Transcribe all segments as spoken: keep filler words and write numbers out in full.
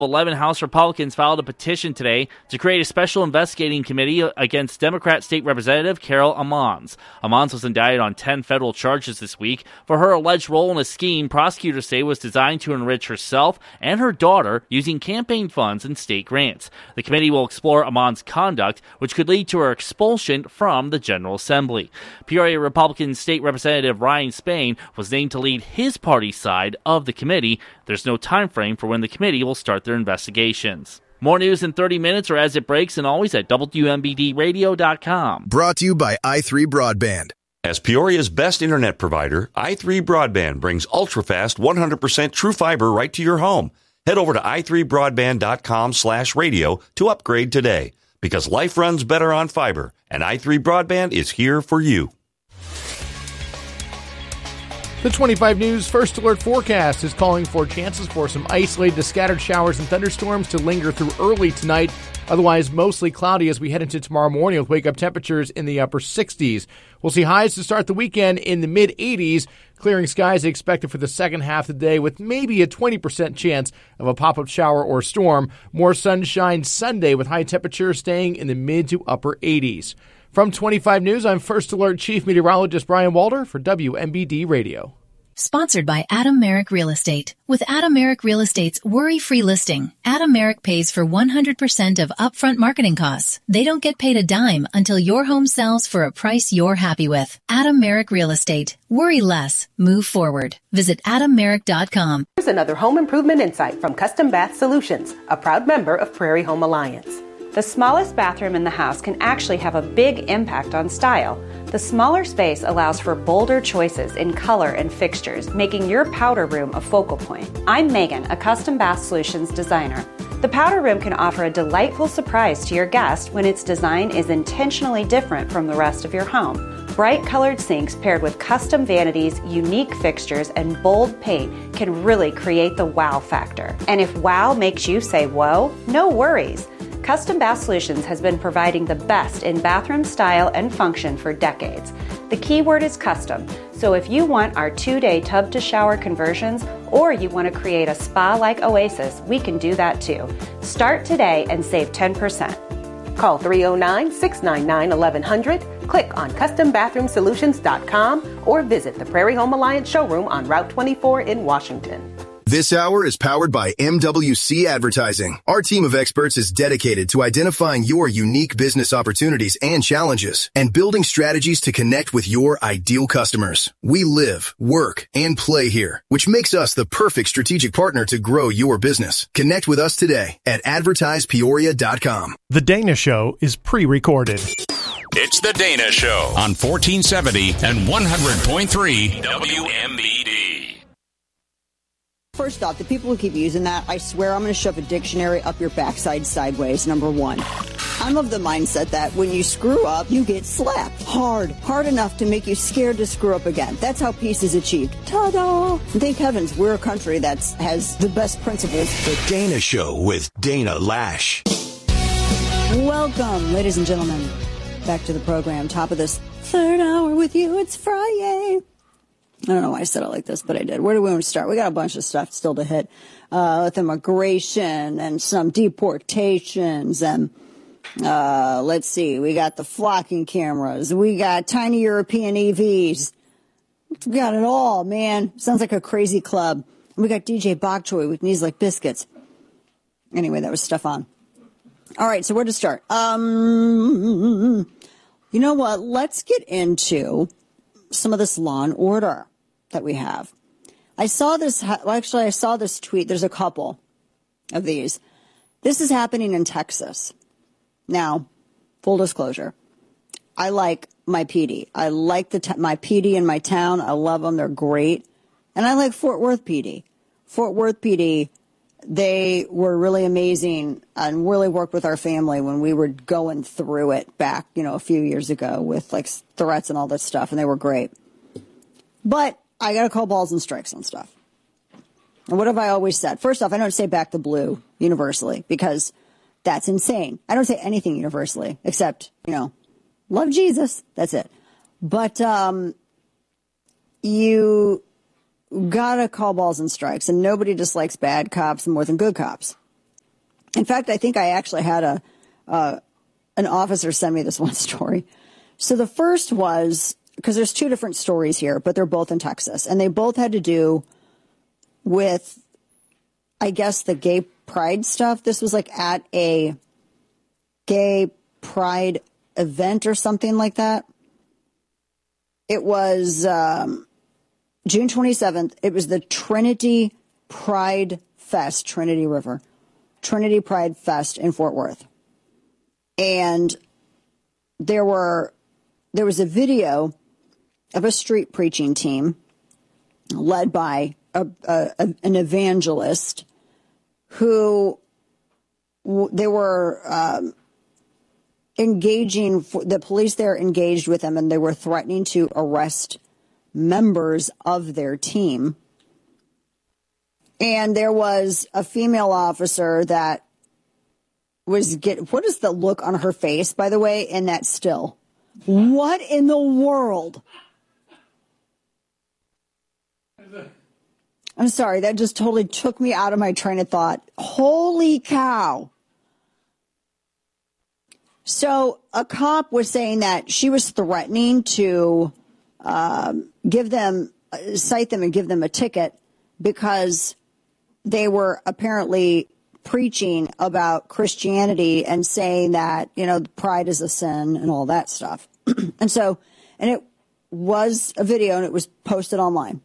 eleven House Republicans filed a petition today to create a special investigating committee against Democrat State Representative Carol Ammons. Ammons was indicted on ten federal charges this week for her alleged role in a scheme prosecutors say was designed to enrich herself and her daughter using campaign funds and state grants. The committee will explore Ammons' conduct, which could lead to her expulsion from the General Assembly. Peoria Republican State Representative Ryan Spain was named to lead his party's side of the committee. There's no time frame for when the committee will start their investigations. More news in thirty minutes or as it breaks, and always at W M B D radio dot com. Brought to you by i three Broadband. As Peoria's best internet provider, i three Broadband brings ultra-fast one hundred percent true fiber right to your home. Head over to i three broadband dot com slash radio to upgrade today, because life runs better on fiber, and i three Broadband is here for you. The twenty-five News First Alert forecast is calling for chances for some isolated scattered showers and thunderstorms to linger through early tonight. Otherwise, mostly cloudy as we head into tomorrow morning with wake-up temperatures in the upper sixties. We'll see highs to start the weekend in the mid-eighties. Clearing skies expected for the second half of the day with maybe a twenty percent chance of a pop-up shower or storm. More sunshine Sunday with high temperatures staying in the mid to upper eighties. From twenty-five News, I'm First Alert Chief Meteorologist Brian Walder for W M B D Radio. Sponsored by Adam Merrick Real Estate. With Adam Merrick Real Estate's worry-free listing, Adam Merrick pays for one hundred percent of upfront marketing costs. They don't get paid a dime until your home sells for a price you're happy with. Adam Merrick Real Estate. Worry less. Move forward. Visit adam merrick dot com. Here's another home improvement insight from Custom Bath Solutions, a proud member of Prairie Home Alliance. The smallest bathroom in the house can actually have a big impact on style. The smaller space allows for bolder choices in color and fixtures, making your powder room a focal point. I'm Megan, a Custom Bath Solutions designer. The powder room can offer a delightful surprise to your guest when its design is intentionally different from the rest of your home. Bright colored sinks paired with custom vanities, unique fixtures, and bold paint can really create the wow factor. And if wow makes you say whoa, no worries. Custom Bath Solutions has been providing the best in bathroom style and function for decades. The key word is custom, so if you want our two-day tub-to-shower conversions or you want to create a spa-like oasis, we can do that too. Start today and save ten percent. Call three oh nine, six nine nine, eleven hundred, click on custom bathroom solutions dot com, or visit the Prairie Home Alliance showroom on Route twenty-four in Washington. This hour is powered by M W C Advertising. Our team of experts is dedicated to identifying your unique business opportunities and challenges and building strategies to connect with your ideal customers. We live, work, and play here, which makes us the perfect strategic partner to grow your business. Connect with us today at advertise peoria dot com. The Dana Show is pre-recorded. It's The Dana Show on fourteen seventy and one hundred point three W M B D. First off, the people who keep using that, I swear I'm going to shove a dictionary up your backside sideways, number one. I'm of the mindset that when you screw up, you get slapped hard, hard enough to make you scared to screw up again. That's how peace is achieved. Ta-da! Thank heavens we're a country that has the best principles. The Dana Show with Dana Lash. Welcome, ladies and gentlemen, back to the program. Top of this third hour with you. It's Friday. I don't know why I said it like this, but I did. Where do we want to start? We got a bunch of stuff still to hit uh, with immigration and some deportations. And uh, let's see, we got the flocking cameras. We got tiny European E Vs. We got it all, man. Sounds like a crazy club. And we got D J Bok Choy with knees like biscuits. Anyway, that was stuff on. All right, so where to start? Um, you know what? Let's get into some of this law and order that we have. I saw this, well, actually, I saw this tweet. There's a couple of these. This is happening in Texas. Now, full disclosure, I like my P D. I like the t- my P D in my town. I love them. They're great. And I like Fort Worth P D. Fort Worth P D, they were really amazing and really worked with our family when we were going through it back, you know, a few years ago with like threats and all that stuff. And they were great. But I got to call balls and strikes on stuff. And what have I always said? First off, I don't say back the blue universally because that's insane. I don't say anything universally except, you know, love Jesus. That's it. But um, you got to call balls and strikes. And nobody dislikes bad cops more than good cops. In fact, I think I actually had a uh, an officer send me this one story. So the first was, because there's two different stories here, but they're both in Texas, and they both had to do with, I guess, the gay pride stuff. This was like at a gay pride event or something like that. It was um, June twenty-seventh. It was the Trinity Pride Fest, Trinity River, Trinity Pride Fest in Fort Worth. And there were, there was a video of a street preaching team led by a, a, an evangelist who they were um, engaging, the police there engaged with them, and they were threatening to arrest members of their team. And there was a female officer that was get. What is the look on her face, by the way, in that still? What in the world? I'm sorry, that just totally took me out of my train of thought. Holy cow. So a cop was saying that she was threatening to um, give them, cite them and give them a ticket because they were apparently preaching about Christianity and saying that, you know, pride is a sin and all that stuff. And so, and it was a video and it was posted online.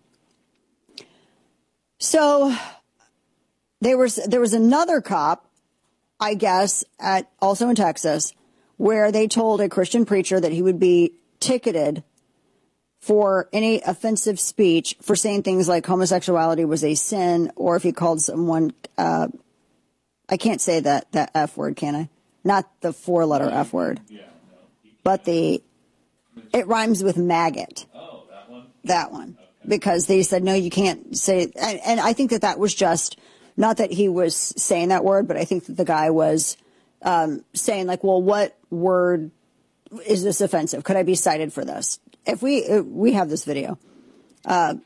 So there was, there was another cop, I guess, at also in Texas, where they told a Christian preacher that he would be ticketed for any offensive speech for saying things like homosexuality was a sin, or if he called someone, uh, I can't say that, that F word, can I? Not the four-letter F word, but the, it rhymes with maggot. Oh, that one? That one. Because they said, no, you can't say, and, and I think that that was just, not that he was saying that word, but I think that the guy was um, saying like, well, what word is this offensive? Could I be cited for this? If we, if we have this video. Uh,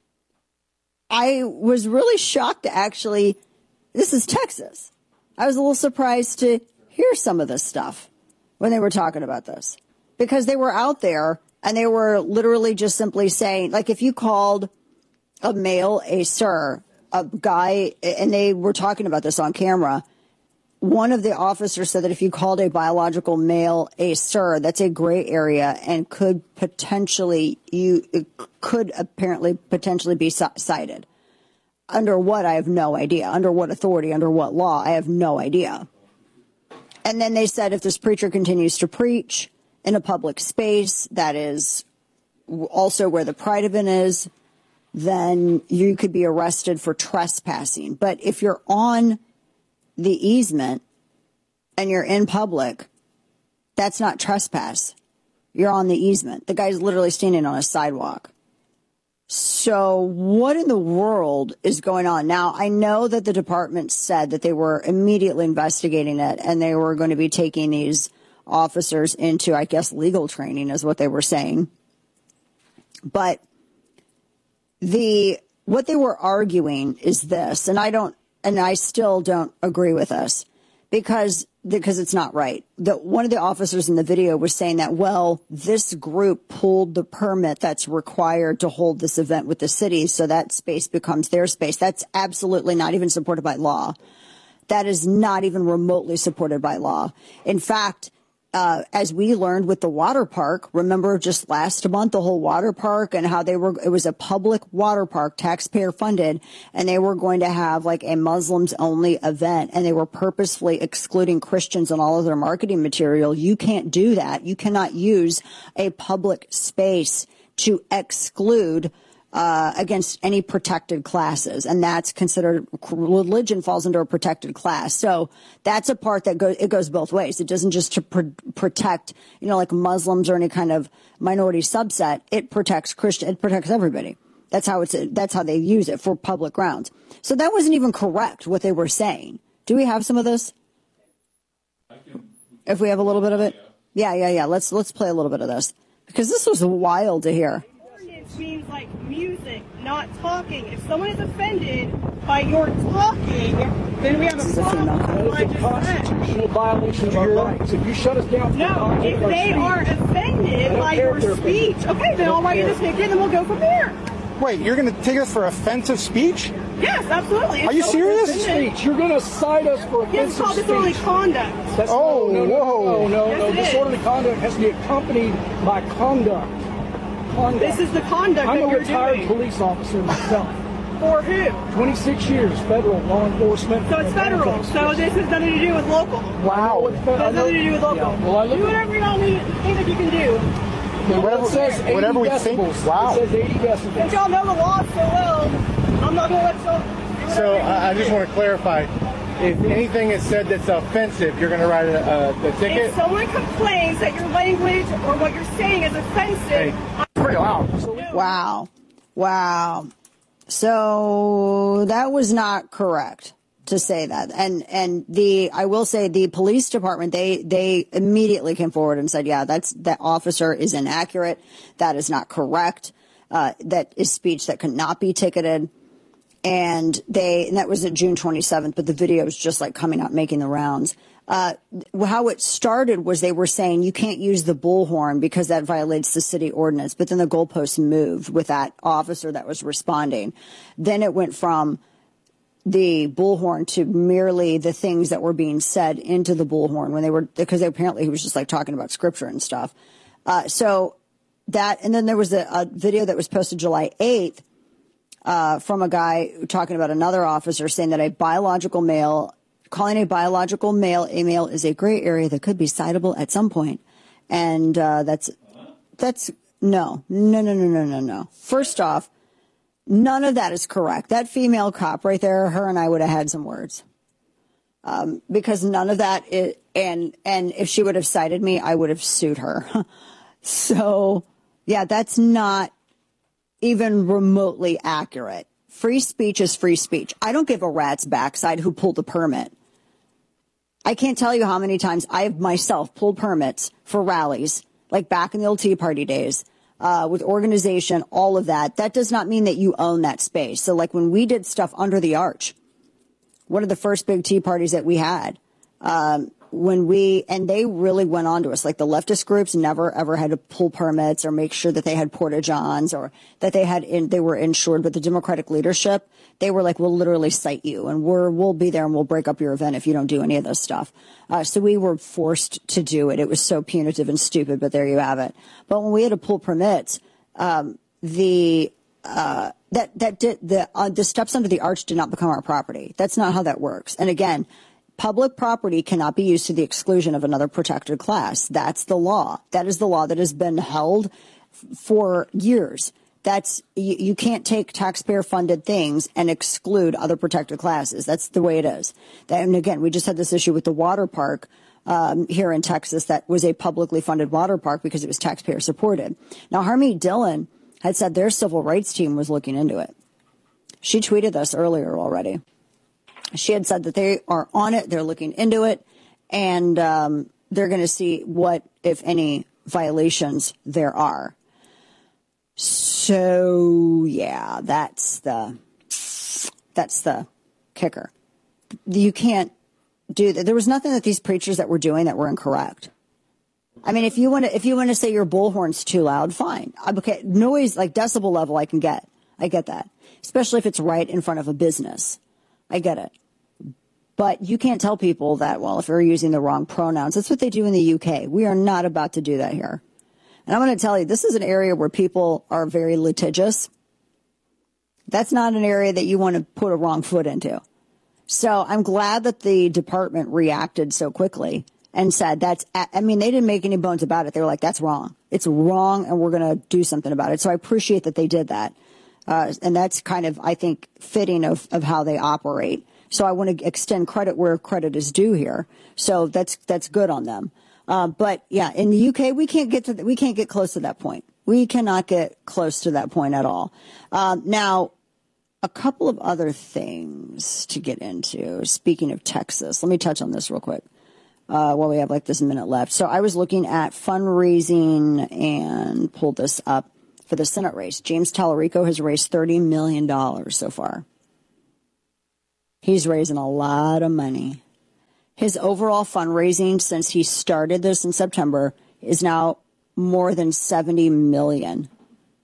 I was really shocked to actually, this is Texas. I was a little surprised to hear some of this stuff when they were talking about this, because they were out there and they were literally just simply saying, like, if you called a male a sir, a guy, and they were talking about this on camera, one of the officers said that if you called a biological male a sir, that's a gray area and could potentially, you it could apparently potentially be cited. Under what? I have no idea. Under what authority? Under what law? I have no idea. And then they said if this preacher continues to preach in a public space that is also where the pride event is, then you could be arrested for trespassing. But if you're on the easement and you're in public, that's not trespass. You're on the easement. The guy's literally standing on a sidewalk. So what in the world is going on? Now, I know that the department said that they were immediately investigating it and they were going to be taking these officers into, I guess, legal training is what they were saying. But the what they were arguing is this, and I don't, and I still don't agree with this because because it's not right. That one of the officers in the video was saying that, well, this group pulled the permit that's required to hold this event with the city, so that space becomes their space. That's absolutely not even supported by law. That is not even remotely supported by law. In fact, Uh, as we learned with the water park, remember just last month, the whole water park and how they were, it was a public water park, taxpayer funded, and they were going to have like a Muslims only event, and they were purposefully excluding Christians in all of their marketing material. You can't do that. You cannot use a public space to exclude Uh, against any protected classes, and that's considered, religion falls into a protected class. So that's a part that goes, it goes both ways. It doesn't just to pr- protect, you know, like Muslims or any kind of minority subset. It protects Christian, it protects everybody. That's how it's, that's how they use it for public grounds. So that wasn't even correct what they were saying. Do we have some of this? I can, if we have a little bit of it? Yeah, yeah, yeah. Let's, let's play a little bit of this because this was wild to hear. Means like music, not talking. If someone is offended by your talking, then we have a problem. I just said. Constitutional violation of our rights. If you shut us down, No, if they are offended by your speech, okay, then I'll write you this ticket and then we'll go from there. Wait, you're going to take us for offensive speech? Yes, absolutely. Are you serious? Speech. You're going to cite us for offensive It's called speech. disorderly conduct. That's, oh, no, no, whoa. No, no, yes, no. Disorderly conduct has to be accompanied by conduct. Conduct. This is the conduct I'm that a you're retired doing. police officer myself. For who? twenty-six years, federal law enforcement. So it's federal. So this has nothing to do with local. Wow. It has nothing to do with local. Yeah. Well, I look do whatever you don't need, think that you can do. Well, whatever it says, whatever we think. Wow. It says eighty decibels. Since y'all know the law so well, I'm not going to let y'all do whatever So you I I just want to clarify. If anything is said that's offensive, you're going to write a, a, a ticket? If someone complains that your language or what you're saying is offensive, I'm pretty loud. Wow. Wow. So that was not correct to say that. And and the I will say the police department, they they immediately came forward and said, yeah, that's that officer is inaccurate. That is not correct. Uh, that is speech that cannot be ticketed. And they and that was at June twenty-seventh, but the video is just like coming out, making the rounds. Uh, how it started was they were saying you can't use the bullhorn because that violates the city ordinance. But then the goalposts moved with that officer that was responding. Then it went from the bullhorn to merely the things that were being said into the bullhorn when they were, because they, apparently he was just like talking about scripture and stuff. Uh, so that, and then there was a, a video that was posted July eighth uh, from a guy talking about another officer saying that a biological male calling a biological male a male is a gray area that could be citable at some point. And uh, that's that's no, no, no, no, no, no, no. First off, none of that is correct. That female cop right there, her and I would have had some words. Um, because none of that is, and and if she would have cited me, I would have sued her. So, yeah, that's not even remotely accurate. Free speech is free speech. I don't give a rat's backside who pulled the permit. I can't tell you how many times I have myself pulled permits for rallies, like back in the old Tea Party days, uh, with organization, all of that. That does not mean that you own that space. So like when we did stuff under the arch, one of the first big Tea Parties that we had, um, when we, and they really went on to us, like the leftist groups never ever had to pull permits or make sure that they had porta-johns or that they had, in, they were insured. But the Democratic leadership, they were like, we'll literally cite you and we're, we'll be there and we'll break up your event if you don't do any of this stuff. Uh, so we were forced to do it. It was so punitive and stupid, but there you have it. But when we had to pull permits, um, the, uh, that, that did, the, uh, the steps under the arch did not become our property. That's not how that works. And again, public property cannot be used to the exclusion of another protected class. That's the law. That is the law that has been held f- for years. That's you, you can't take taxpayer-funded things and exclude other protected classes. That's the way it is. And again, we just had this issue with the water park um, here in Texas that was a publicly funded water park because it was taxpayer-supported. Now, Harmeet Dillon had said their civil rights team was looking into it. She tweeted this earlier already. She had said that they are on it, they're looking into it, and um, they're going to see what, if any, violations there are. So, yeah, that's the that's the kicker. You can't do that. There was nothing that these preachers that were doing that were incorrect. I mean, if you want to, if you want to say your bullhorn's too loud, fine. Okay, noise like decibel level, I can get. I get that, especially if it's right in front of a business. I get it. But you can't tell people that, well, if you're using the wrong pronouns, that's what they do in the U K. We are not about to do that here. And I'm going to tell you, this is an area where people are very litigious. That's not an area that you want to put a wrong foot into. So I'm glad that the department reacted so quickly and said that's, I mean, they didn't make any bones about it. They were like, that's wrong. It's wrong, and we're going to do something about it. So I appreciate that they did that. Uh, and that's kind of, I think, fitting of, of how they operate. So I want to extend credit where credit is due here. So that's that's good on them. Uh, but yeah, in the U K, we can't get to the, we can't get close to that point. We cannot get close to that point at all. Um, now, a couple of other things to get into. Speaking of Texas, let me touch on this real quick. Uh, while we have like this minute left. So I was looking at fundraising and pulled this up for the Senate race. James Tallarico has raised thirty million dollars so far. He's raising a lot of money. His overall fundraising since he started this in September is now more than seventy million dollars.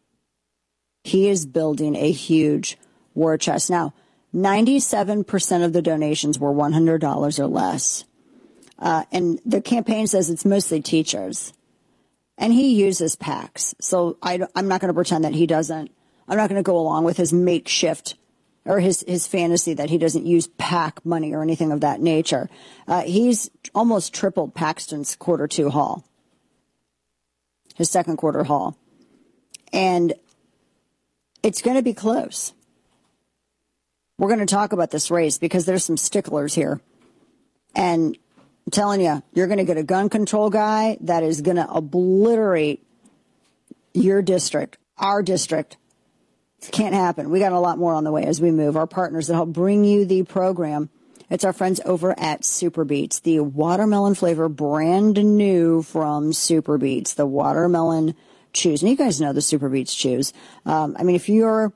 He is building a huge war chest. Now, ninety-seven percent of the donations were one hundred dollars or less. Uh, and the campaign says it's mostly teachers. And he uses PACs. So I, I'm not going to pretend that he doesn't. I'm not going to go along with his makeshift or his, his fantasy that he doesn't use PAC money or anything of that nature. Uh, he's almost tripled Paxton's quarter two haul, his second quarter haul. And it's going to be close. We're going to talk about this race because there's some sticklers here. And I'm telling you, you're going to get a gun control guy that is going to obliterate your district, our district. It can't happen. We got a lot more on the way as we move. Our partners that help bring you the program. It's our friends over at Super Beets, the watermelon flavor, brand new from Super Beets, the watermelon chews. And you guys know the Super Beets chews. Um, I mean, if you're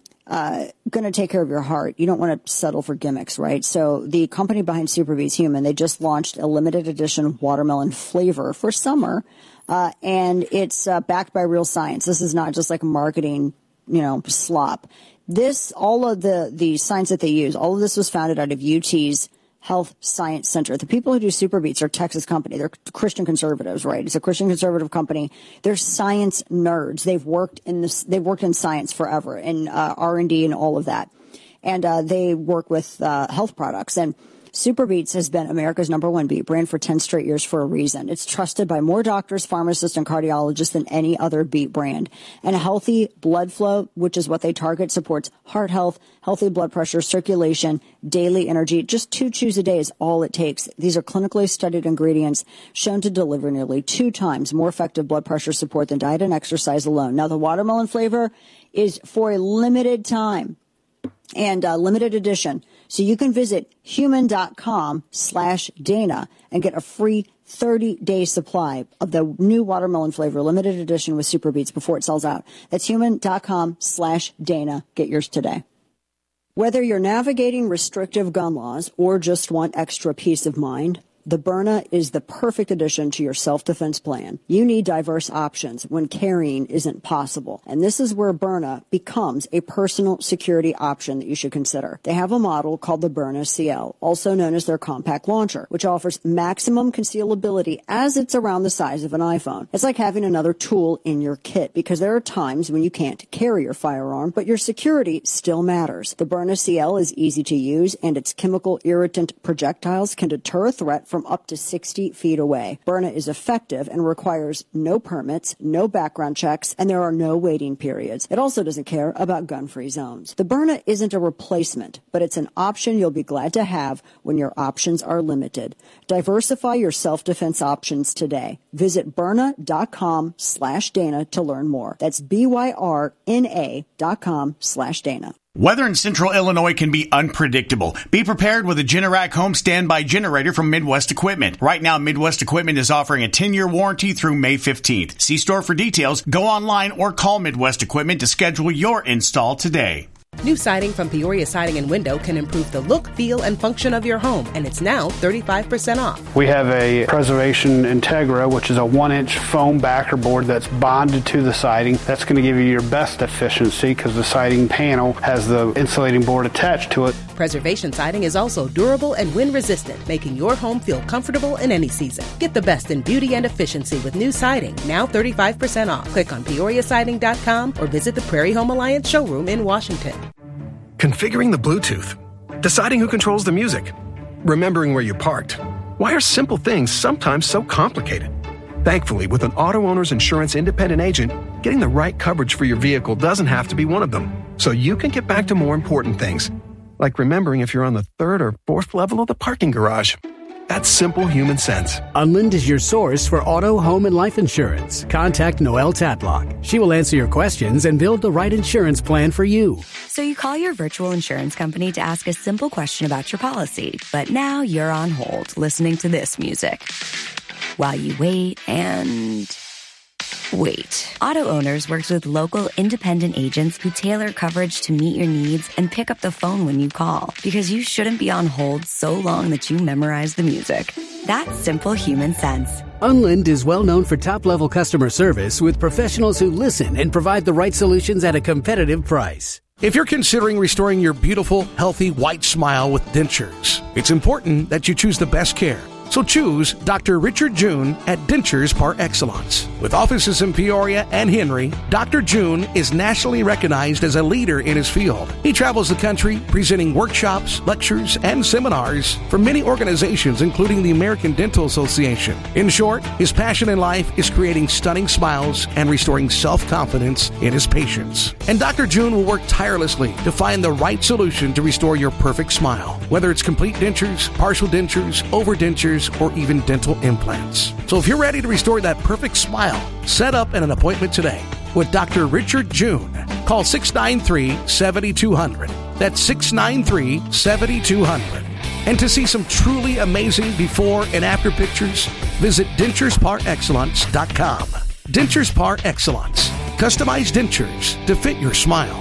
uh, going to take care of your heart, you don't want to settle for gimmicks, right? So the company behind Super Beets Human, they just launched a limited edition watermelon flavor for summer. Uh, and it's uh, backed by real science. This is not just like marketing, you know, slop. This, all of the, the science that they use, all of this was founded out of U T's Health Science Center. The people who do Super Beets are a Texas company. They're Christian conservatives, right? It's a Christian conservative company. They're science nerds. They've worked in this, they've worked in science forever, in uh, R and D and all of that. And uh, they work with uh, health products. And Super Beets has been America's number one beet brand for ten straight years for a reason. It's trusted by more doctors, pharmacists, and cardiologists than any other beet brand. And a healthy blood flow, which is what they target, supports heart health, healthy blood pressure, circulation, daily energy. Just two chews a day is all it takes. These are clinically studied ingredients shown to deliver nearly two times more effective blood pressure support than diet and exercise alone. Now, the watermelon flavor is for a limited time and uh, limited edition. So you can visit human.com slash Dana and get a free thirty-day supply of the new watermelon flavor, limited edition with Super Beets before it sells out. That's human.com slash Dana. Get yours today. Whether you're navigating restrictive gun laws or just want extra peace of mind, the Byrna is the perfect addition to your self-defense plan. You need diverse options when carrying isn't possible. And this is where Byrna becomes a personal security option that you should consider. They have a model called the Byrna C L, also known as their compact launcher, which offers maximum concealability as it's around the size of an iPhone. It's like having another tool in your kit because there are times when you can't carry your firearm, but your security still matters. The Byrna C L is easy to use, and its chemical irritant projectiles can deter a threat from up to sixty feet away. Byrna is effective and requires no permits, no background checks, and there are no waiting periods. It also doesn't care about gun-free zones. The Byrna isn't a replacement, but it's an option you'll be glad to have when your options are limited. Diversify your self-defense options today. Visit Byrna.com slash Dana to learn more. That's B-Y-R-N-A dot com slash Dana. Weather in central Illinois can be unpredictable. Be prepared with a Generac home standby generator from Midwest Equipment. Right now, Midwest Equipment is offering a ten-year warranty through May fifteenth. See store for details, go online, or call Midwest Equipment to schedule your install today. New siding from Peoria Siding and Window can improve the look, feel, and function of your home, and it's now thirty-five percent off. We have a Preservation Integra, which is a one-inch foam backer board that's bonded to the siding. That's going to give you your best efficiency because the siding panel has the insulating board attached to it. Preservation Siding is also durable and wind-resistant, making your home feel comfortable in any season. Get the best in beauty and efficiency with new siding, now thirty-five percent off. Click on Peoria Siding dot com or visit the Prairie Home Alliance showroom in Washington. Configuring the Bluetooth, deciding who controls the music, remembering where you parked. Why are simple things sometimes so complicated? Thankfully, with an auto owner's insurance independent agent, getting the right coverage for your vehicle doesn't have to be one of them. So you can get back to more important things, like remembering if you're on the third or fourth level of the parking garage. That's simple human sense. Unlind is your source for auto, home, and life insurance. Contact Noelle Tatlock. She will answer your questions and build the right insurance plan for you. So you call your virtual insurance company to ask a simple question about your policy, but now you're on hold listening to this music while you wait and Wait. Auto Owners works with local independent agents who tailor coverage to meet your needs and pick up the phone when you call, because you shouldn't be on hold so long that you memorize the music. That's simple human sense. Unlind is well known for top-level customer service with professionals who listen and provide the right solutions at a competitive price. If you're considering restoring your beautiful, healthy, white smile with dentures, it's important that you choose the best care. So choose Doctor Richard June at Dentures Par Excellence. With offices in Peoria and Henry, Doctor June is nationally recognized as a leader in his field. He travels the country presenting workshops, lectures, and seminars for many organizations, including the American Dental Association. In short, his passion in life is creating stunning smiles and restoring self-confidence in his patients. And Doctor June will work tirelessly to find the right solution to restore your perfect smile, whether it's complete dentures, partial dentures, overdentures, or even dental implants. So if you're ready to restore that perfect smile, set up an appointment today with Doctor Richard June. Call six nine three, seven two zero zero. That's six nine three, seven two zero zero. And to see some truly amazing before and after pictures, visit dentures par excellence dot com. Dentures Par Excellence. Customized dentures to fit your smile.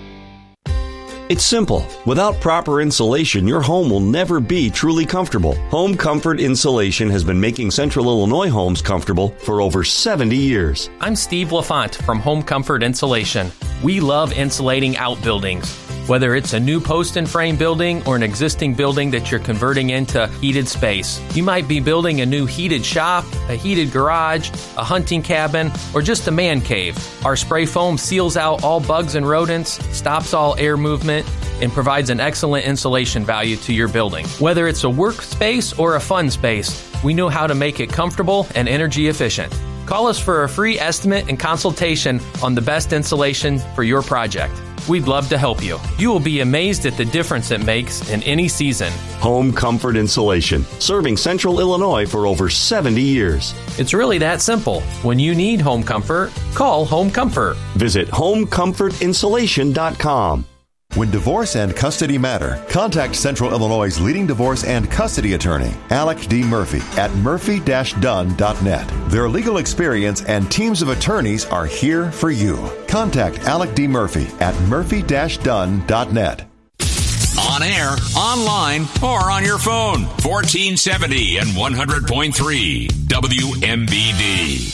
It's simple. Without proper insulation, your home will never be truly comfortable. Home Comfort Insulation has been making Central Illinois homes comfortable for over seventy years. I'm Steve LaFont from Home Comfort Insulation. We love insulating outbuildings. Whether it's a new post and frame building or an existing building that you're converting into heated space. You might be building a new heated shop, a heated garage, a hunting cabin, or just a man cave. Our spray foam seals out all bugs and rodents, stops all air movement, and provides an excellent insulation value to your building. Whether it's a workspace or a fun space, we know how to make it comfortable and energy efficient. Call us for a free estimate and consultation on the best insulation for your project. We'd love to help you. You will be amazed at the difference it makes in any season. Home Comfort Insulation, serving Central Illinois for over seventy years. It's really that simple. When you need home comfort, call Home Comfort. Visit home comfort insulation dot com. When divorce and custody matter, contact Central Illinois' leading divorce and custody attorney, Alec D. Murphy, at murphy dash dunn dot net. Their legal experience and teams of attorneys are here for you. Contact Alec D. Murphy at murphy dash dunn dot net. On air, online, or on your phone. fourteen seventy and one hundred point three W M B D.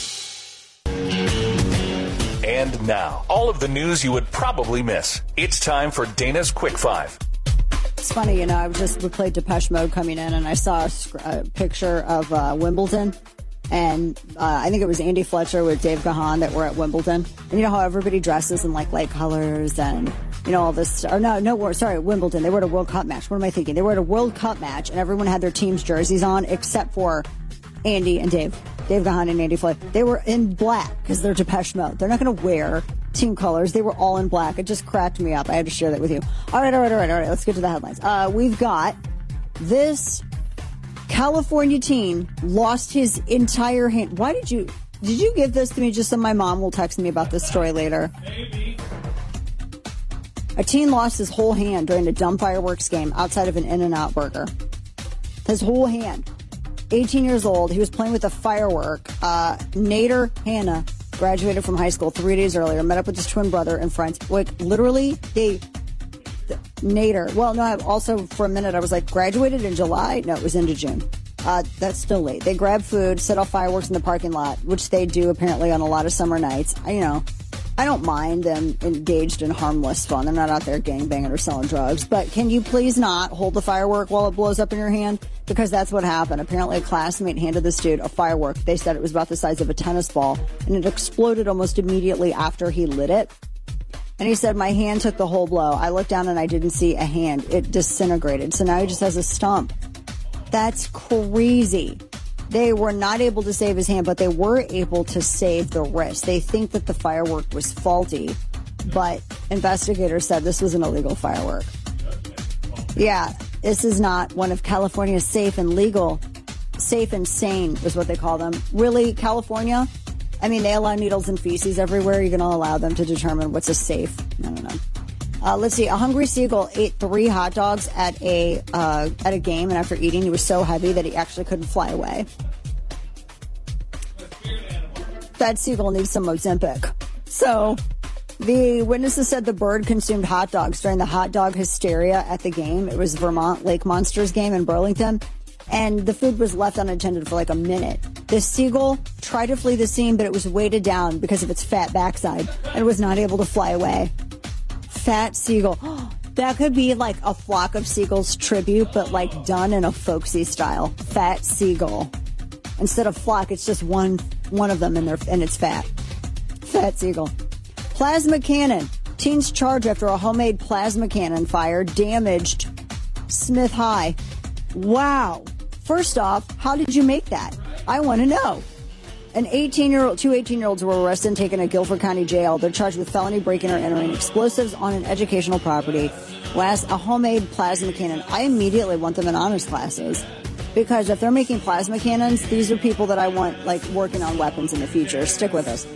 And now, all of the news you would probably miss. It's time for Dana's Quick Five. It's funny, you know, I just we played Depeche Mode coming in, and I saw a, a picture of uh, Wimbledon, and uh, I think it was Andy Fletcher with Dave Gahan that were at Wimbledon. And you know how everybody dresses in like light colors and, you know, all this, or no, no, sorry, Wimbledon. They were at a World Cup match. What am I thinking? They were at a World Cup match, and everyone had their team's jerseys on except for Andy and Dave. Dave Gahan and Andy Fletcher. They were in black because they're Depeche Mode. They're not going to wear team colors. They were all in black. It just cracked me up. I had to share that with you. All right, all right, all right, all right. Let's get to the headlines. Uh, we've got this California teen lost his entire hand. Why did you, did you give this to me just so my mom will text me about this story later? Maybe. A teen lost his whole hand during a dumb fireworks game outside of an In-N-Out burger. His whole hand. eighteen years old. He was playing with a firework. Uh, Nader Hanna graduated from high school three days earlier, met up with his twin brother and friends. Like, literally, they... The, Nader. Well, no, I also, for a minute, I was like, graduated in July? No, it was into June. Uh, that's still late. They grabbed food, set off fireworks in the parking lot, which they do apparently on a lot of summer nights. I, you know, I don't mind them engaged in harmless fun. They're not out there gangbanging or selling drugs. But can you please not hold the firework while it blows up in your hand? Because that's what happened. Apparently a classmate handed this dude a firework. They said it was about the size of a tennis ball, and it exploded almost immediately after he lit it. And he said, my hand took the whole blow. I looked down and I didn't see a hand. It disintegrated. So now he just has a stump. That's crazy. They were not able to save his hand, but they were able to save the wrist. They think that the firework was faulty, but investigators said this was an illegal firework. Yeah, this is not one of California's safe and legal, safe and sane is what they call them. Really, California? I mean, they allow needles and feces everywhere. You're going to allow them to determine what's a safe. I don't know. Uh, let's see. A hungry seagull ate three hot dogs at a uh, at a game, and after eating, he was so heavy that he actually couldn't fly away. Fat Seagull needs some Ozempic. So the witnesses said the bird consumed hot dogs during the hot dog hysteria at the game. It was Vermont Lake Monsters game in Burlington. And the food was left unattended for like a minute. The seagull tried to flee the scene, but it was weighted down because of its fat backside and was not able to fly away. Fat Seagull. That could be like a Flock of Seagulls tribute, but like done in a folksy style. Fat Seagull. Instead of flock, it's just one one of them and, they're, and it's fat. Fat Seagull. Plasma cannon. Teens charged after a homemade plasma cannon fire damaged Smith High. Wow. First off, how did you make that? I want to know. An eighteen-year-old, two eighteen-year-olds were arrested and taken to Guilford County Jail. They're charged with felony breaking or entering explosives on an educational property. Last, a homemade plasma cannon. I immediately want them in honors classes because if they're making plasma cannons, these are people that I want like working on weapons in the future. Stick with us.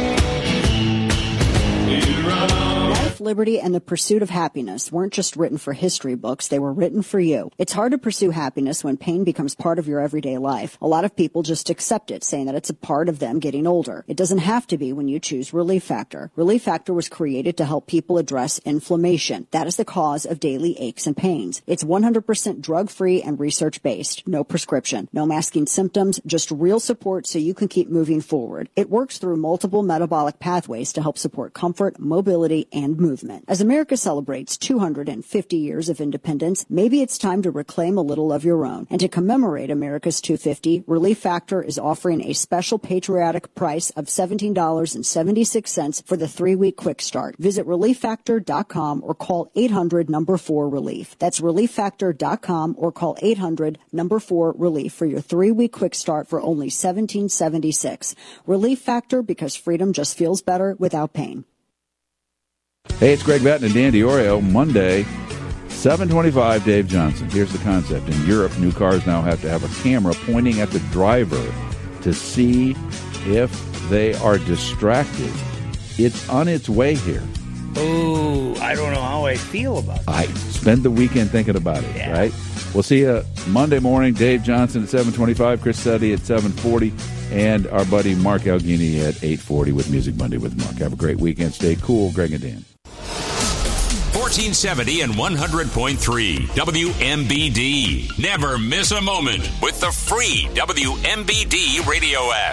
Life, liberty, and the pursuit of happiness weren't just written for history books, they were written for you. It's hard to pursue happiness when pain becomes part of your everyday life. A lot of people just accept it, saying that it's a part of them getting older. It doesn't have to be when you choose Relief Factor. Relief Factor was created to help people address inflammation. That is the cause of daily aches and pains. It's one hundred percent drug-free and research-based. No prescription, no masking symptoms, just real support so you can keep moving forward. It works through multiple metabolic pathways to help support comfort, mobility, and movement. As America celebrates two hundred fifty years of independence, maybe it's time to reclaim a little of your own. And to commemorate America's two hundred fifty, Relief Factor is offering a special patriotic price of seventeen dollars and seventy-six cents for the three-week quick start. Visit relief factor dot com or call eight hundred number four relief. That's relief factor dot com or call eight hundred number four relief for your three-week quick start for only seventeen dollars and seventy-six cents. Relief Factor, because freedom just feels better without pain. Hey, it's Greg Batten and Dan DiOrio. Monday, seven twenty-five, Dave Johnson. Here's the concept. In Europe, new cars now have to have a camera pointing at the driver to see if they are distracted. It's on its way here. Oh, I don't know how I feel about that. I spend the weekend thinking about it, yeah. right? We'll see you Monday morning. Dave Johnson at seven twenty-five, Chris Suddy at seven forty, and our buddy Mark Alghini at eight forty with Music Monday with Mark. Have a great weekend. Stay cool. Greg and Dan. fourteen seventy and one hundred point three W M B D. Never miss a moment with the free W M B D radio app.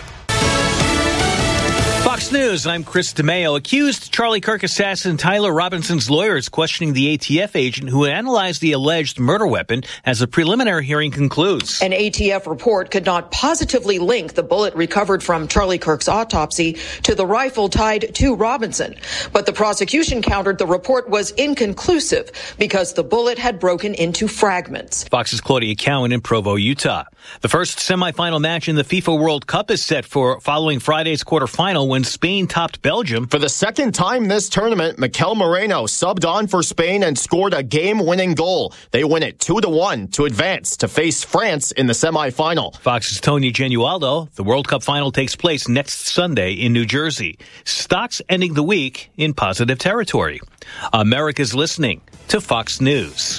Fox News, I'm Chris DeMeo. Accused Charlie Kirk assassin Tyler Robinson's lawyers questioning the A T F agent who analyzed the alleged murder weapon as a preliminary hearing concludes. An A T F report could not positively link the bullet recovered from Charlie Kirk's autopsy to the rifle tied to Robinson. But the prosecution countered the report was inconclusive because the bullet had broken into fragments. Fox's Claudia Cowan in Provo, Utah. The first semifinal match in the FIFA World Cup is set for following Friday's quarterfinal when Spain topped Belgium. For the second time this tournament, Mikel Moreno subbed on for Spain and scored a game-winning goal. They win it two to one to advance to face France in the semifinal. Fox's Tony Genualdo. The World Cup final takes place next Sunday in New Jersey. Stocks ending the week in positive territory. America's listening to Fox News.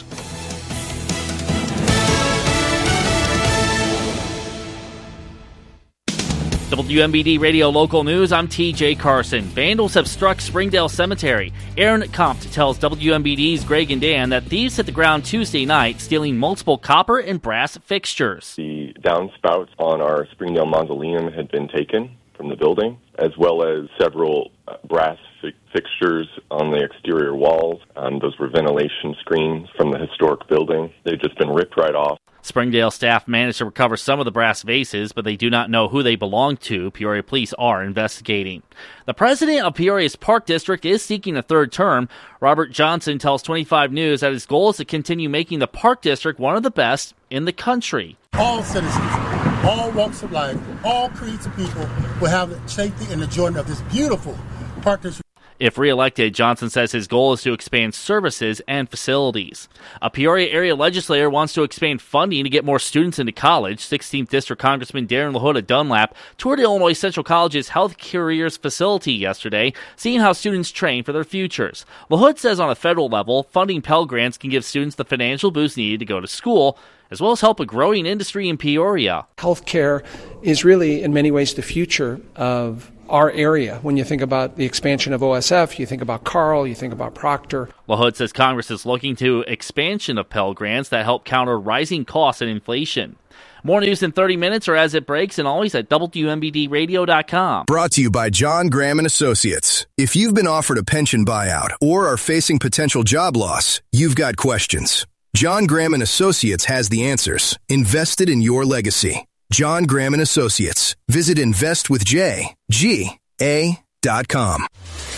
W M B D Radio Local News, I'm T J Carson. Vandals have struck Springdale Cemetery. Aaron Compt tells W M B D's Greg and Dan that thieves hit the ground Tuesday night, stealing multiple copper and brass fixtures. The downspouts on our Springdale Mausoleum had been taken from the building, as well as several uh, brass fi- fixtures on the exterior walls. Um, those were ventilation screens from the historic building. They've just been ripped right off. Springdale staff managed to recover some of the brass vases, but they do not know who they belong to. Peoria police are investigating. The president of Peoria's Park District is seeking a third term. Robert Johnson tells twenty-five News that his goal is to continue making the Park District one of the best in the country. All citizens, all walks of life, all creeds of people will have the safety and enjoyment of this beautiful Park District. If reelected, Johnson says his goal is to expand services and facilities. A Peoria area legislator wants to expand funding to get more students into college. sixteenth District Congressman Darren LaHood of Dunlap toured Illinois Central College's Health Careers facility yesterday, seeing how students train for their futures. LaHood says on a federal level, funding Pell Grants can give students the financial boost needed to go to school, as well as help a growing industry in Peoria. Healthcare is really, in many ways, the future of our area. When you think about the expansion of O S F, you think about Carl, you think about Proctor. LaHood says Congress is looking to expansion of Pell Grants that help counter rising costs and inflation. More news in thirty minutes or as it breaks, and always at W M B D radio dot com. Brought to you by John Graham and Associates. If you've been offered a pension buyout or are facing potential job loss, you've got questions. John Graham and Associates has the answers. Invested in your legacy. John Graham and Associates. Visit invest with J G A dot com.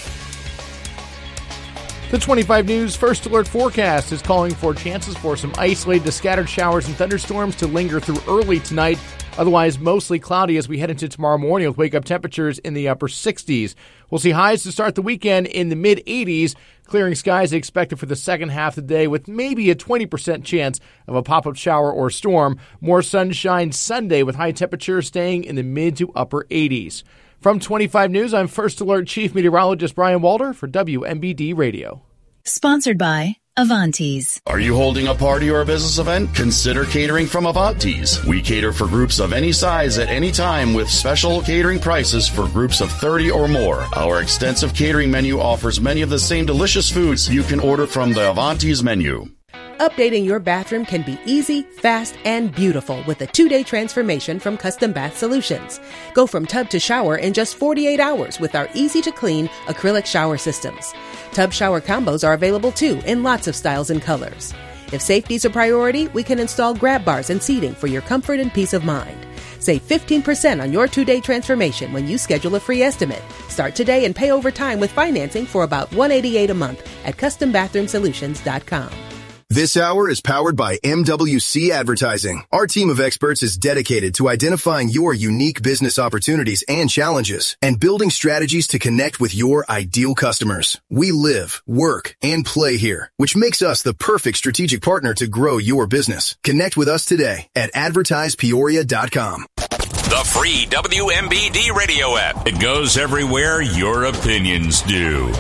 The twenty-five News First Alert forecast is calling for chances for some isolated scattered showers and thunderstorms to linger through early tonight. Otherwise, mostly cloudy as we head into tomorrow morning with wake-up temperatures in the upper sixties. We'll see highs to start the weekend in the mid-eighties. Clearing skies expected for the second half of the day with maybe a twenty percent chance of a pop-up shower or storm. More sunshine Sunday with high temperatures staying in the mid to upper eighties. From twenty-five News, I'm First Alert Chief Meteorologist Brian Walter for W M B D Radio. Sponsored by Avantes. Are you holding a party or a business event? Consider catering from Avantes. We cater for groups of any size at any time with special catering prices for groups of thirty or more. Our extensive catering menu offers many of the same delicious foods you can order from the Avantes menu. Updating your bathroom can be easy, fast, and beautiful with a two-day transformation from Custom Bath Solutions. Go from tub to shower in just forty-eight hours with our easy-to-clean acrylic shower systems. Tub shower combos are available too in lots of styles and colors. If safety's a priority, we can install grab bars and seating for your comfort and peace of mind. Save fifteen percent on your two-day transformation when you schedule a free estimate. Start today and pay over time with financing for about one hundred eighty-eight dollars a month at custom bathroom solutions dot com. This hour is powered by M W C Advertising. Our team of experts is dedicated to identifying your unique business opportunities and challenges and building strategies to connect with your ideal customers. We live, work, and play here, which makes us the perfect strategic partner to grow your business. Connect with us today at advertise peoria dot com. The free W M B D radio app. It goes everywhere your opinions do.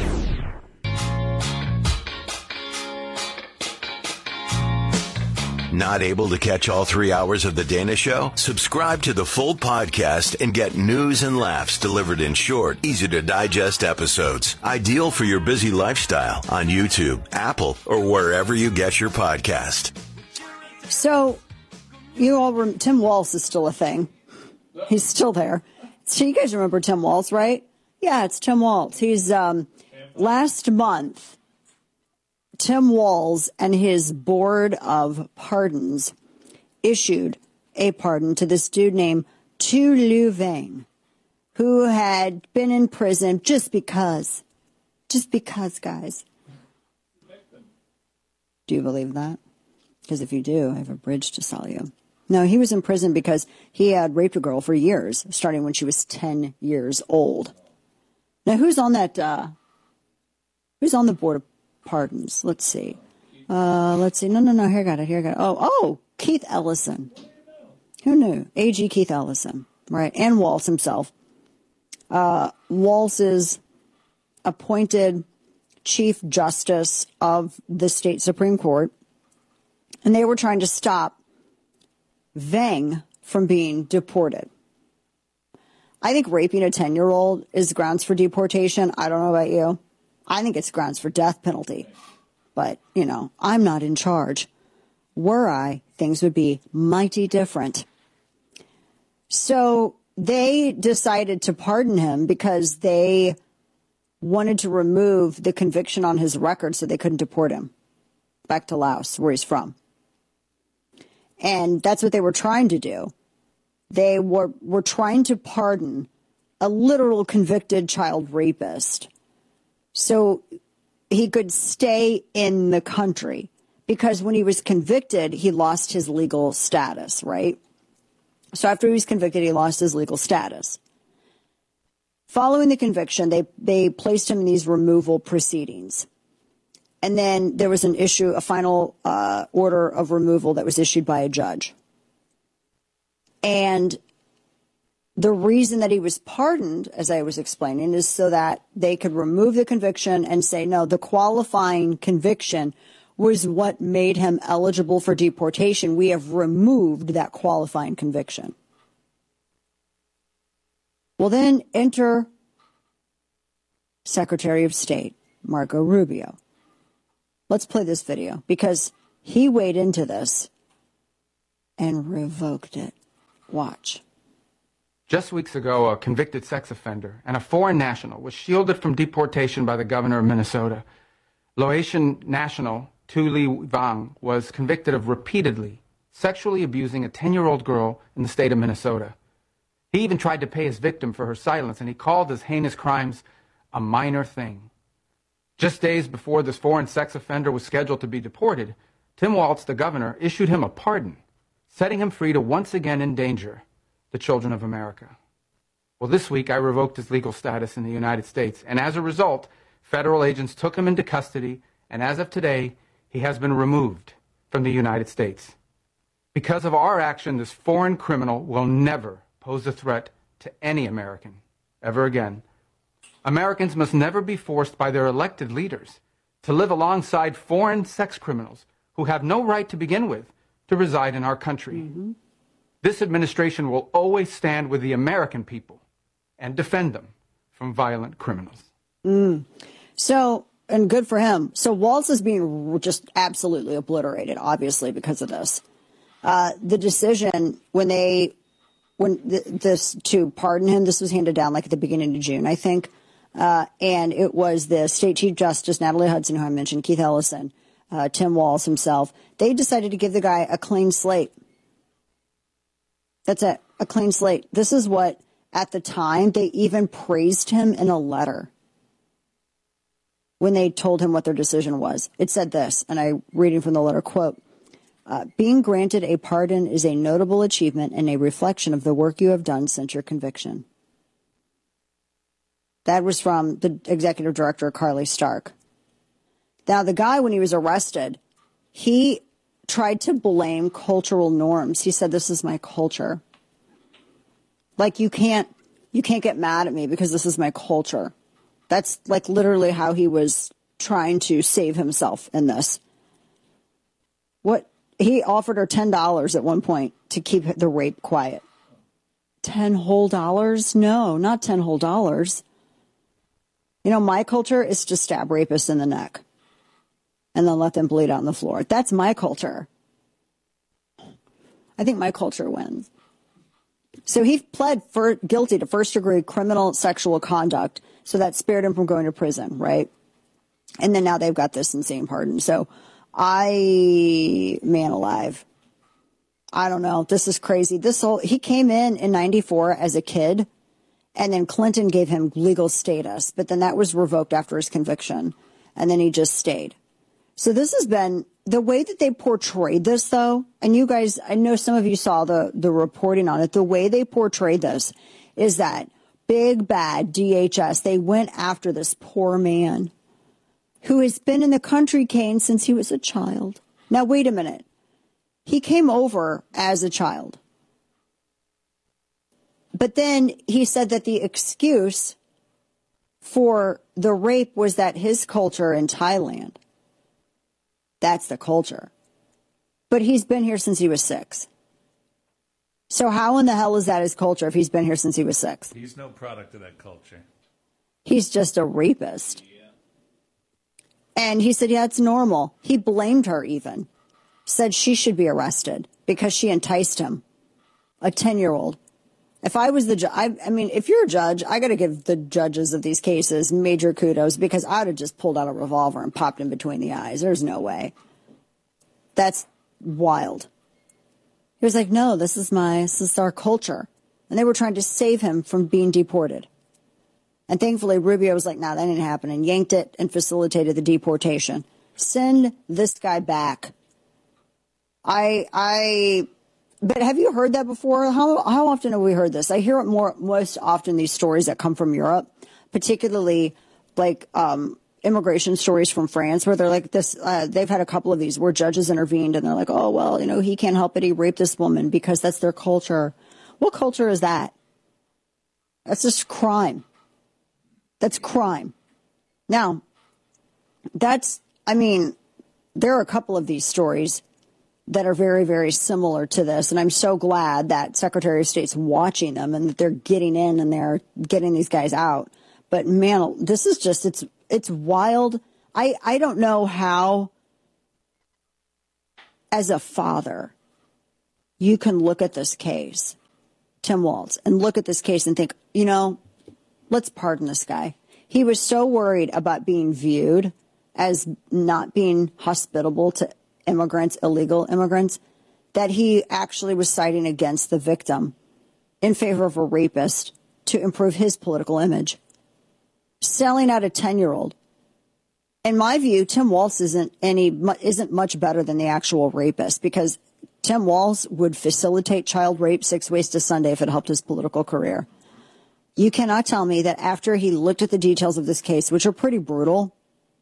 Not able to catch all three hours of The Dana Show? Subscribe to the full podcast and get news and laughs delivered in short, easy-to-digest episodes. Ideal for your busy lifestyle on YouTube, Apple, or wherever you get your podcast. So, you all, rem- Tim Walz is still a thing. He's still there. So you guys remember Tim Walz, right? Yeah, it's Tim Walz. He's, um, last month, Tim Walz and his board of pardons issued a pardon to this dude named Tu Lu Vang, who had been in prison just because. Just because, guys. Do you believe that? Because if you do, I have a bridge to sell you. No, he was in prison because he had raped a girl for years, starting when she was ten years old. Now, who's on that, uh, who's on the board of pardons? Let's see. Uh, let's see. No, no, no. Here I got it. Here I got it. Oh, oh, Keith Ellison. Who knew? A G Keith Ellison, right? And Walz himself. Uh, Walz is appointed Chief Justice of the state Supreme Court, and they were trying to stop Vang from being deported. I think raping a ten-year-old is grounds for deportation. I don't know about you. I think it's grounds for death penalty. But, you know, I'm not in charge. Were I, things would be mighty different. So they decided to pardon him because they wanted to remove the conviction on his record so they couldn't deport him back to Laos, where he's from. And that's what they were trying to do. They were, were trying to pardon a literal convicted child rapist so he could stay in the country, because when he was convicted, he lost his legal status, right? So after he was convicted, he lost his legal status. Following the conviction, they, they placed him in these removal proceedings. And then there was an issue, a final uh, order of removal that was issued by a judge. And the reason that he was pardoned, as I was explaining, is so that they could remove the conviction and say, no, the qualifying conviction was what made him eligible for deportation. We have removed that qualifying conviction. Well, then enter Secretary of State Marco Rubio. Let's play this video because he weighed into this and revoked it. Watch. Just weeks ago, a convicted sex offender and a foreign national was shielded from deportation by the governor of Minnesota. Laotian national Tu Ly Vang was convicted of repeatedly sexually abusing a ten-year-old girl in the state of Minnesota. He even tried to pay his victim for her silence, and he called his heinous crimes a minor thing. Just days before this foreign sex offender was scheduled to be deported, Tim Walz, the governor, issued him a pardon, setting him free to once again endanger the children of America. Well, this week I revoked his legal status in the United States, and as a result, federal agents took him into custody, and as of today, he has been removed from the United States. Because of our action, this foreign criminal will never pose a threat to any American ever again. Americans must never be forced by their elected leaders to live alongside foreign sex criminals who have no right to begin with to reside in our country. Mm-hmm. This administration will always stand with the American people and defend them from violent criminals. Mm. So, and good for him. So Walz is being just absolutely obliterated, obviously, because of this. Uh, the decision when they, when th- this, to pardon him, this was handed down like at the beginning of June, I think. Uh, and it was the state chief justice, Natalie Hudson, who I mentioned, Keith Ellison, uh, Tim Walz himself. They decided to give the guy a clean slate. That's it, a clean slate. This is what, at the time, they even praised him in a letter when they told him what their decision was. It said this, and I'm reading from the letter, quote, uh, being granted a pardon is a notable achievement and a reflection of the work you have done since your conviction. That was from the executive director, Carly Stark. Now, the guy, when he was arrested, he tried to blame cultural norms. He said, this is my culture. Like, you can't, you can't get mad at me because this is my culture. That's like literally how he was trying to save himself in this. What he offered her ten dollars at one point to keep the rape quiet. ten whole dollars? No, not ten whole dollars. You know, my culture is to stab rapists in the neck and then let them bleed out on the floor. That's my culture. I think my culture wins. So he pled for guilty to first degree criminal sexual conduct. So that spared him from going to prison, right? And then now they've got this insane pardon. So I, man alive, I don't know. This is crazy. This whole, he came in in ninety-four as a kid, and then Clinton gave him legal status, but then that was revoked after his conviction, and then he just stayed. So this has been the way that they portrayed this, though, and you guys, I know some of you saw the, the reporting on it. The way they portrayed this is that big bad D H S, they went after this poor man who has been in the country, Kane, since he was a child. Now, wait a minute. He came over as a child. But then he said that the excuse for the rape was that his culture in Thailand. That's the culture. But he's been here since he was six. So how in the hell is that his culture if he's been here since he was six? He's no product of that culture. He's just a rapist. Yeah. And he said, yeah, it's normal. He blamed her even. Said she should be arrested because she enticed him. A ten-year-old. If I was the judge, I, I mean, if you're a judge, I got to give the judges of these cases major kudos because I would have just pulled out a revolver and popped him between the eyes. There's no way. That's wild. He was like, no, this is my, this is our culture. And they were trying to save him from being deported. And thankfully, Rubio was like, no, nah, that didn't happen, and yanked it and facilitated the deportation. Send this guy back. I, I, but have you heard that before? How, how often have we heard this? I hear it more, most often, these stories that come from Europe, particularly like, um, immigration stories from France where they're like this, uh, they've had a couple of these where judges intervened and they're like, oh, well, you know, he can't help it. He raped this woman because that's their culture. What culture is that? That's just crime. That's crime. Now, that's, I mean, there are a couple of these stories that are very, very similar to this. And I'm so glad that Secretary of State's watching them and that they're getting in and they're getting these guys out. But man, this is just, it's, it's wild. I, I don't know how, as a father, you can look at this case, Tim Walz, and look at this case and think, you know, let's pardon this guy. He was so worried about being viewed as not being hospitable to immigrants, illegal immigrants, that he actually was siding against the victim in favor of a rapist to improve his political image. Selling out a ten-year-old. In my view, Tim Walz isn't any isn't much better than the actual rapist, because Tim Walz would facilitate child rape six ways to Sunday if it helped his political career. You cannot tell me that after he looked at the details of this case, which are pretty brutal.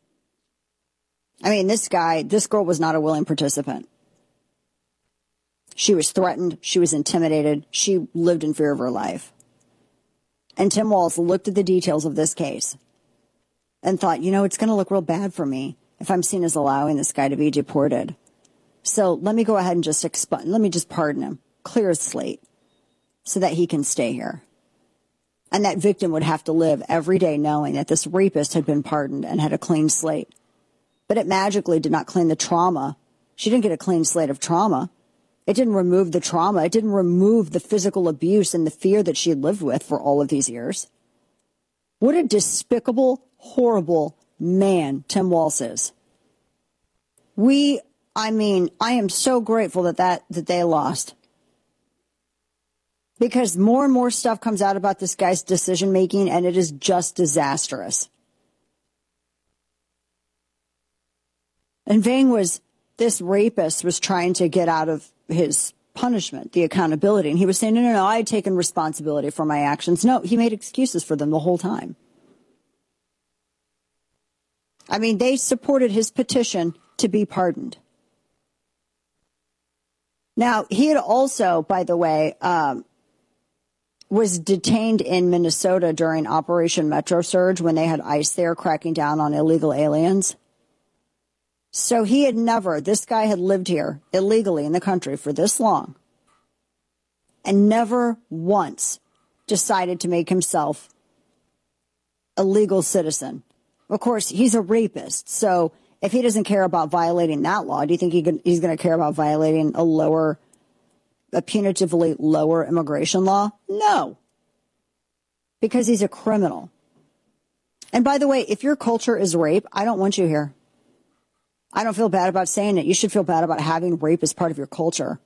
I mean, this guy, this girl was not a willing participant. She was threatened. She was intimidated. She lived in fear of her life. And Tim Walz looked at the details of this case and thought, you know, it's going to look real bad for me if I'm seen as allowing this guy to be deported. So let me go ahead and just expunge, let me just pardon him, clear his slate, so that he can stay here. And that victim would have to live every day knowing that this rapist had been pardoned and had a clean slate. But it magically did not clean the trauma. She didn't get a clean slate of trauma. It didn't remove the trauma. It didn't remove the physical abuse and the fear that she had lived with for all of these years. What a despicable, horrible man Tim Walz is. We, I mean, I am so grateful that, that, that they lost. Because more and more stuff comes out about this guy's decision making, and it is just disastrous. And Vang was, this rapist was trying to get out of his punishment, the accountability. And he was saying, no, no, no, I had taken responsibility for my actions. No, he made excuses for them the whole time. I mean, they supported his petition to be pardoned. Now, he had also, by the way, um, was detained in Minnesota during Operation Metro Surge when they had ICE there cracking down on illegal aliens. So he had never, this guy had lived here illegally in the country for this long and never once decided to make himself a legal citizen. Of course, he's a rapist. So if he doesn't care about violating that law, do you think he can, he's going to care about violating a lower, a punitively lower immigration law? No, because he's a criminal. And by the way, if your culture is rape, I don't want you here. I don't feel bad about saying it. You should feel bad about having rape as part of your culture.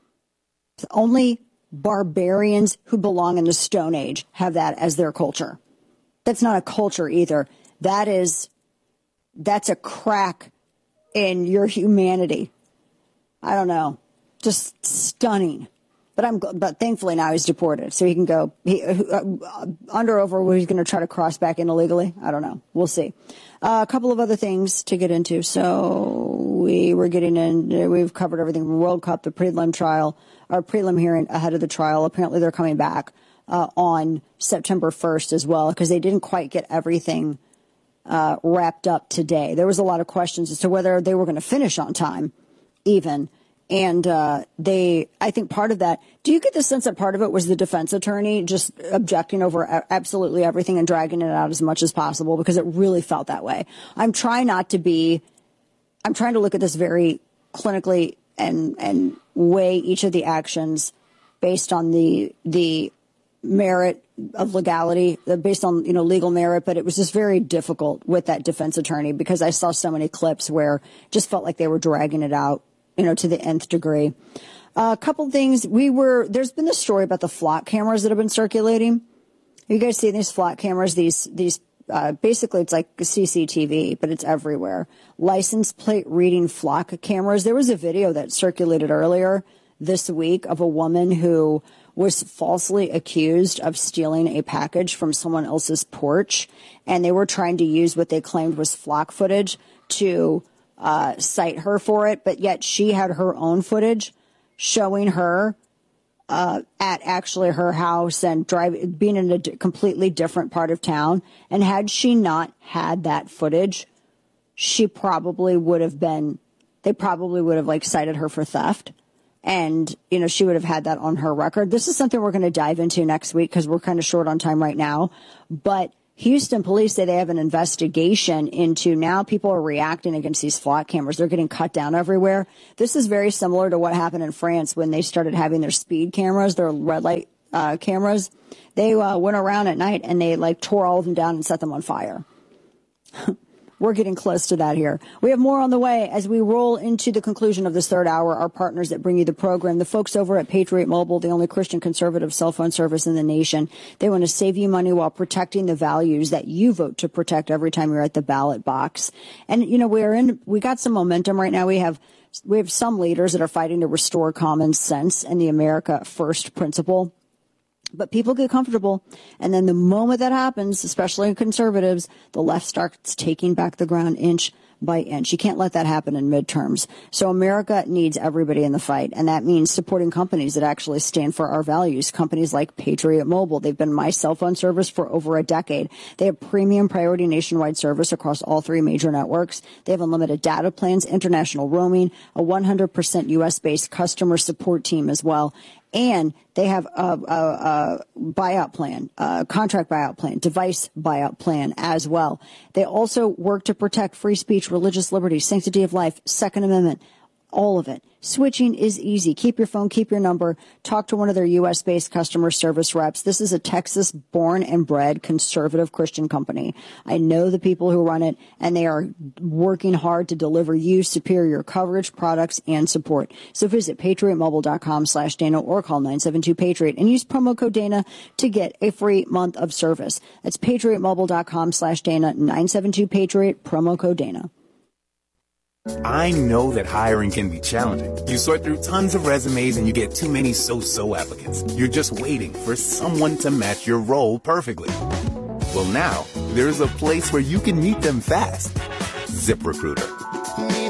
Only barbarians who belong in the Stone Age have that as their culture. That's not a culture either. That is, that's a crack in your humanity. I don't know. Just stunning. But I'm, but thankfully now he's deported, so he can go he, uh, under over where he's going to try to cross back in illegally. I don't know. We'll see. Uh, a couple of other things to get into. So we were getting in. We've covered everything from World Cup, the prelim trial, our prelim hearing ahead of the trial. Apparently they're coming back uh, on September first as well, because they didn't quite get everything uh, wrapped up today. There was a lot of questions as to whether they were going to finish on time, even. And uh, they, I think part of that, do you get the sense that part of it was the defense attorney just objecting over absolutely everything and dragging it out as much as possible? Because it really felt that way. I'm trying not to be, I'm trying to look at this very clinically and, and weigh each of the actions based on the, the merit of legality, based on, you know, legal merit. But it was just very difficult with that defense attorney because I saw so many clips where it just felt like they were dragging it out, you know, to the nth degree. Uh, a couple things. We were, there's been this story about the flock cameras that have been circulating. You guys see these flock cameras, these, these, uh, basically it's like C C T V, but it's everywhere. License plate reading flock cameras. There was a video that circulated earlier this week of a woman who was falsely accused of stealing a package from someone else's porch. And they were trying to use what they claimed was flock footage to Uh, cite her for it, but yet she had her own footage showing her uh, at actually her house and driving, being in a d- completely different part of town. And had she not had that footage, she probably would have been, they probably would have like cited her for theft. And, you know, she would have had that on her record. This is something we're going to dive into next week because we're kind of short on time right now. But Houston police say they have an investigation into now people are reacting against these flock cameras. They're getting cut down everywhere. This is very similar to what happened in France when they started having their speed cameras, their red light uh, cameras. They uh, went around at night and they like tore all of them down and set them on fire. We're getting close to that here. We have more on the way as we roll into the conclusion of this third hour. Our partners that bring you the program, the folks over at Patriot Mobile, the only Christian conservative cell phone service in the nation. They want to save you money while protecting the values that you vote to protect every time you're at the ballot box. And, you know, we're in, we got some momentum right now. We have, we have some leaders that are fighting to restore common sense and the America First principle. But people get comfortable, and then the moment that happens, especially in conservatives, the left starts taking back the ground inch by inch. You can't let that happen in midterms. So America needs everybody in the fight, and that means supporting companies that actually stand for our values. Companies like Patriot Mobile. They've been my cell phone service for over a decade. They have premium priority nationwide service across all three major networks. They have unlimited data plans, international roaming, a one hundred percent U S-based customer support team as well. And they have a, a, a buyout plan, a contract buyout plan, device buyout plan as well. They also work to protect free speech, religious liberty, sanctity of life, Second Amendment, all of it. Switching is easy. Keep your phone, keep your number. Talk to one of their U S-based customer service reps. This is a Texas-born and bred conservative Christian company. I know the people who run it, and they are working hard to deliver you superior coverage, products, and support. So visit patriotmobile.com slash Dana or call nine seven two Patriot and use promo code Dana to get a free month of service. That's patriotmobile.com slash Dana, nine seven two Patriot, promo code Dana. I know that hiring can be challenging. You sort through tons of resumes and you get too many so-so applicants. You're just waiting for someone to match your role perfectly. Well, now, there's a place where you can meet them fast. ZipRecruiter.